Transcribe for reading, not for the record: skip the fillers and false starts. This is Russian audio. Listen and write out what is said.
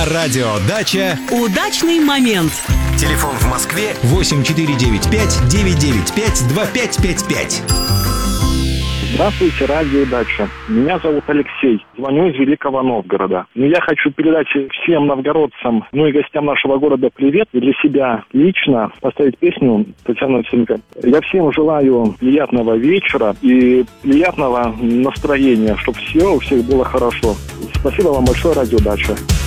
Радио Дача. Удачный момент. Телефон в Москве 8495-995-2555. Здравствуйте, радио Дача. Меня зовут Алексей. Звоню из Великого Новгорода. Я хочу передать всем новгородцам, и гостям нашего города привет. И для себя лично поставить песню Татьяны Овсянниковой. Я всем желаю приятного вечера и приятного настроения, чтобы все у всех было хорошо. Спасибо вам большое, радио Дача.